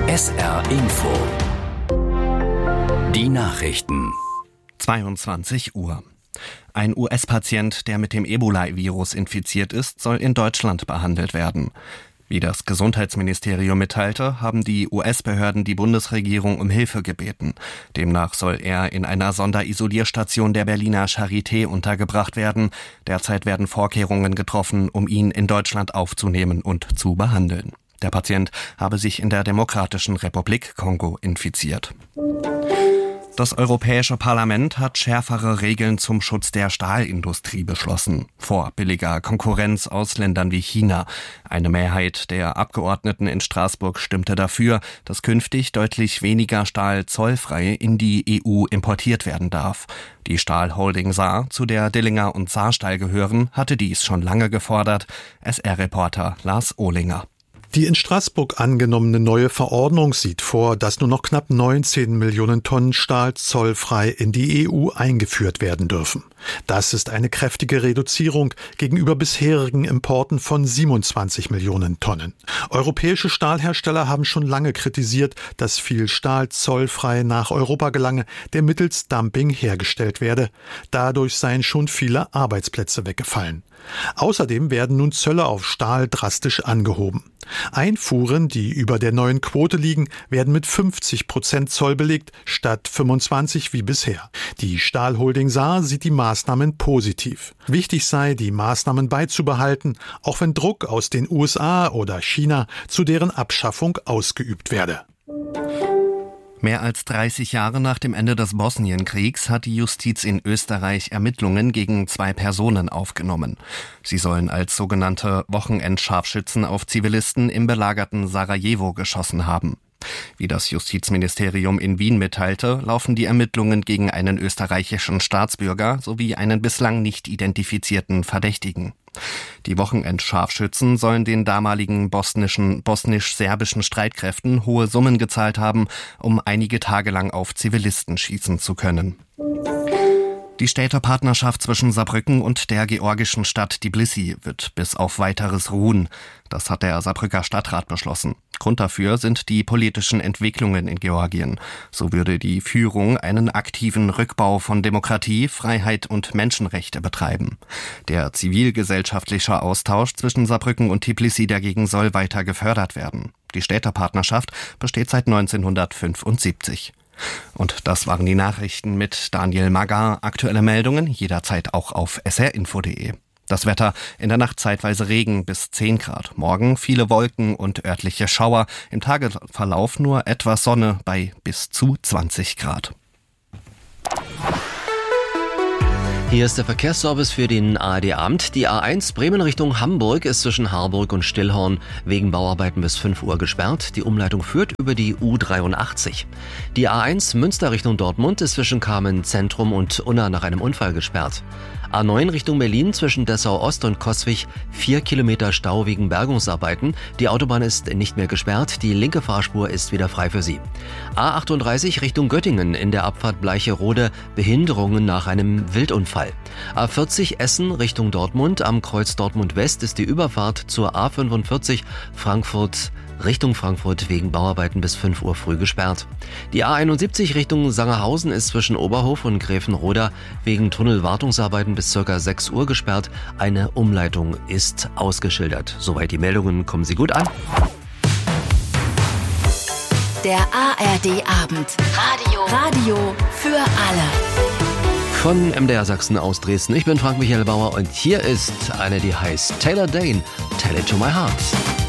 SR Info. Die Nachrichten. 22 Uhr. Ein US-Patient, der mit dem Ebola-Virus infiziert ist, soll in Deutschland behandelt werden. Wie das Gesundheitsministerium mitteilte, haben die US-Behörden die Bundesregierung um Hilfe gebeten. Demnach soll er in einer Sonderisolierstation der Berliner Charité untergebracht werden. Derzeit werden Vorkehrungen getroffen, um ihn in Deutschland aufzunehmen und zu behandeln. Der Patient habe sich in der Demokratischen Republik Kongo infiziert. Das Europäische Parlament hat schärfere Regeln zum Schutz der Stahlindustrie beschlossen, vor billiger Konkurrenz aus Ländern wie China. Eine Mehrheit der Abgeordneten in Straßburg stimmte dafür, dass künftig deutlich weniger Stahl zollfrei in die EU importiert werden darf. Die Stahlholding Saar, zu der Dillinger und Saarstahl gehören, hatte dies schon lange gefordert. SR-Reporter Lars Ohlinger. Die in Straßburg angenommene neue Verordnung sieht vor, dass nur noch knapp 19 Millionen Tonnen Stahl zollfrei in die EU eingeführt werden dürfen. Das ist eine kräftige Reduzierung gegenüber bisherigen Importen von 27 Millionen Tonnen. Europäische Stahlhersteller haben schon lange kritisiert, dass viel Stahl zollfrei nach Europa gelange, der mittels Dumping hergestellt werde. Dadurch seien schon viele Arbeitsplätze weggefallen. Außerdem werden nun Zölle auf Stahl drastisch angehoben. Einfuhren, die über der neuen Quote liegen, werden mit 50% Zoll belegt, statt 25 wie bisher. Die Stahlholding Saar sieht die Maßnahmen positiv. Wichtig sei, die Maßnahmen beizubehalten, auch wenn Druck aus den USA oder China zu deren Abschaffung ausgeübt werde. Mehr als 30 Jahre nach dem Ende des Bosnienkriegs hat die Justiz in Österreich Ermittlungen gegen 2 Personen aufgenommen. Sie sollen als sogenannte Wochenendscharfschützen auf Zivilisten im belagerten Sarajevo geschossen haben. Wie das Justizministerium in Wien mitteilte, laufen die Ermittlungen gegen einen österreichischen Staatsbürger sowie einen bislang nicht identifizierten Verdächtigen. Die Wochenendscharfschützen sollen den damaligen bosnisch-serbischen Streitkräften hohe Summen gezahlt haben, um einige Tage lang auf Zivilisten schießen zu können. Die Städtepartnerschaft zwischen Saarbrücken und der georgischen Stadt Tbilisi wird bis auf Weiteres ruhen. Das hat der Saarbrücker Stadtrat beschlossen. Grund dafür sind die politischen Entwicklungen in Georgien. So würde die Führung einen aktiven Rückbau von Demokratie, Freiheit und Menschenrechte betreiben. Der zivilgesellschaftliche Austausch zwischen Saarbrücken und Tbilisi dagegen soll weiter gefördert werden. Die Städtepartnerschaft besteht seit 1975. Und das waren die Nachrichten mit Daniel Magar. Aktuelle Meldungen jederzeit auch auf srinfo.de. Das Wetter: in der Nacht zeitweise Regen bis 10 Grad. Morgen viele Wolken und örtliche Schauer. Im Tagesverlauf nur etwas Sonne bei bis zu 20 Grad. Hier ist der Verkehrsservice für den ARD-Abend. Die A1 Bremen Richtung Hamburg ist zwischen Harburg und Stillhorn wegen Bauarbeiten bis 5 Uhr gesperrt. Die Umleitung führt über die U83. Die A1 Münster Richtung Dortmund ist zwischen Kamen Zentrum und Unna nach einem Unfall gesperrt. A9 Richtung Berlin zwischen Dessau Ost und Coswig 4 Kilometer Stau wegen Bergungsarbeiten. Die Autobahn ist nicht mehr gesperrt, die linke Fahrspur ist wieder frei für Sie. A38 Richtung Göttingen in der Abfahrt Bleicherode Behinderungen nach einem Wildunfall. A40 Essen Richtung Dortmund am Kreuz Dortmund West ist die Überfahrt zur A45 Frankfurt Richtung Frankfurt wegen Bauarbeiten bis 5 Uhr früh gesperrt. Die A71 Richtung Sangerhausen ist zwischen Oberhof und Gräfenroda wegen Tunnelwartungsarbeiten bis ca. 6 Uhr gesperrt. Eine Umleitung ist ausgeschildert. Soweit die Meldungen, kommen Sie gut an. Der ARD-Abend. Radio für alle. Von MDR Sachsen aus Dresden. Ich bin Frank-Michael Bauer und hier ist eine, die heißt Taylor Dayne, Tell It to My Heart.